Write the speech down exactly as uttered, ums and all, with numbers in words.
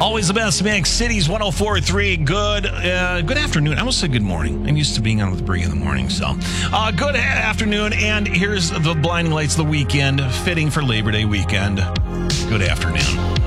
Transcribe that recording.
Always the best mix. Cities one oh four point three. Good uh, good afternoon. I almost said good morning. I'm used to being on with Bree in the morning. So uh, good afternoon. And here's the Blinding Lights, the weekend, fitting for Labor Day weekend. Good afternoon.